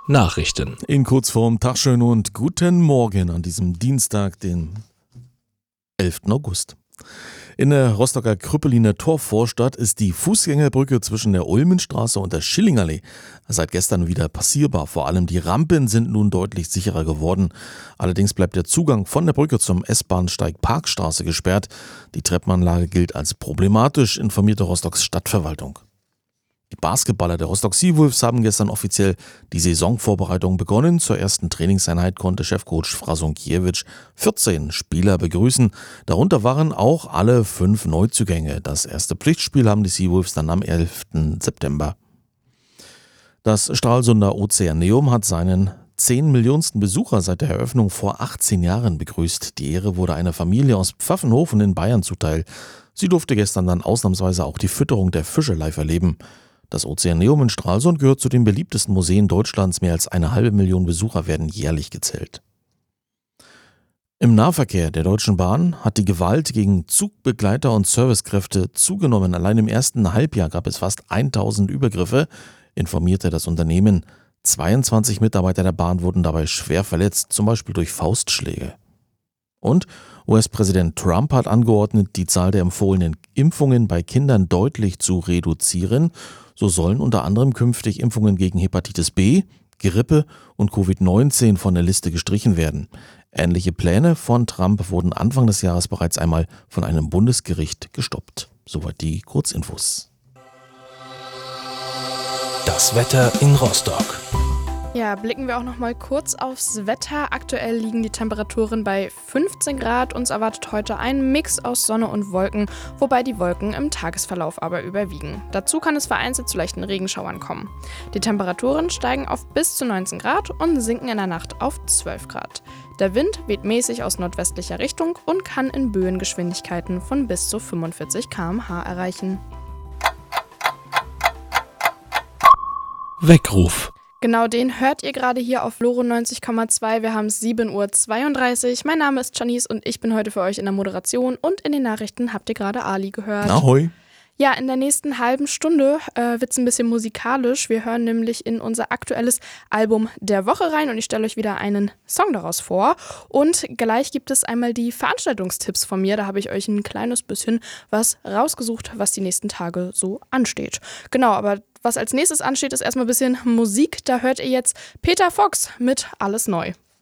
Nachrichten. In Kurzform, Tagschön und guten Morgen an diesem Dienstag, den 11. August. In der Rostocker Krüppeliner Torvorstadt ist die Fußgängerbrücke zwischen der Ulmenstraße und der Schillingallee seit gestern wieder passierbar. Vor allem die Rampen sind nun deutlich sicherer geworden. Allerdings bleibt der Zugang von der Brücke zum S-Bahnsteig Parkstraße gesperrt. Die Treppenanlage gilt als problematisch, informierte Rostocks Stadtverwaltung. Die Basketballer der Rostock Seawolves haben gestern offiziell die Saisonvorbereitung begonnen. Zur ersten Trainingseinheit konnte Chefcoach Frasunkiewicz 14 Spieler begrüßen. Darunter waren auch alle 5 Neuzugänge. Das erste Pflichtspiel haben die Seawolves dann am 11. September. Das Stralsunder Ozeaneum hat seinen 10 Millionsten Besucher seit der Eröffnung vor 18 Jahren begrüßt. Die Ehre wurde einer Familie aus Pfaffenhofen in Bayern zuteil. Sie durfte gestern dann ausnahmsweise auch die Fütterung der Fische live erleben. Das Ozeaneum in Stralsund gehört zu den beliebtesten Museen Deutschlands. Mehr als 500.000 Besucher werden jährlich gezählt. Im Nahverkehr der Deutschen Bahn hat die Gewalt gegen Zugbegleiter und Servicekräfte zugenommen. Allein im ersten Halbjahr gab es fast 1000 Übergriffe, informierte das Unternehmen. 22 Mitarbeiter der Bahn wurden dabei schwer verletzt, zum Beispiel durch Faustschläge. Und US-Präsident Trump hat angeordnet, die Zahl der empfohlenen Impfungen bei Kindern deutlich zu reduzieren. So sollen unter anderem künftig Impfungen gegen Hepatitis B, Grippe und Covid-19 von der Liste gestrichen werden. Ähnliche Pläne von Trump wurden Anfang des Jahres bereits einmal von einem Bundesgericht gestoppt. Soweit die Kurzinfos. Das Wetter in Rostock. Ja, blicken wir auch noch mal kurz aufs Wetter. Aktuell liegen die Temperaturen bei 15 Grad. Uns erwartet heute ein Mix aus Sonne und Wolken, wobei die Wolken im Tagesverlauf aber überwiegen. Dazu kann es vereinzelt zu leichten Regenschauern kommen. Die Temperaturen steigen auf bis zu 19 Grad und sinken in der Nacht auf 12 Grad. Der Wind weht mäßig aus nordwestlicher Richtung und kann in Böengeschwindigkeiten von bis zu 45 km/h erreichen. Weckruf. Genau den hört ihr gerade hier auf Loro 90,2. Wir haben 7:32 Uhr. Mein Name ist Janice und ich bin heute für euch in der Moderation und in den Nachrichten habt ihr gerade Ali gehört. Ahoi. Ja, in der nächsten halben Stunde wird es ein bisschen musikalisch. Wir hören nämlich in unser aktuelles Album der Woche rein und ich stelle euch wieder einen Song daraus vor. Und gleich gibt es einmal die Veranstaltungstipps von mir. Da habe ich euch ein kleines bisschen was rausgesucht, was die nächsten Tage so ansteht. Genau, aber was als nächstes ansteht, ist erstmal ein bisschen Musik. Da hört ihr jetzt Peter Fox mit Alles Neu.